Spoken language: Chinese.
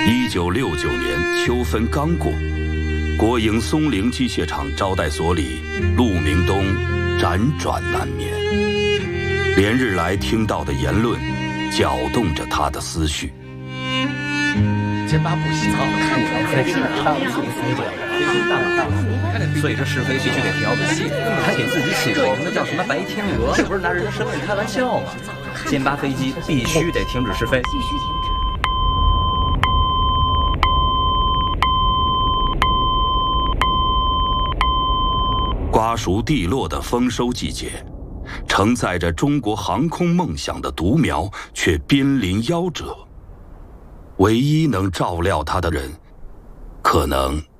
1969年秋分刚过，国营松陵机械厂招待所里，陆明东辗转难眠，连日来听到的言论搅动着他的思绪。 肩巴不行，所以这是非必须得调个戏，还给自己起个名字叫什么白天鹅，这不是拿人家身份开玩笑吗？肩巴飞机必须得停止试飞，必须停止。 瓜熟蒂落的丰收季节，承载着中国航空梦想的独苗却濒临夭折。唯一能照料他的人，可能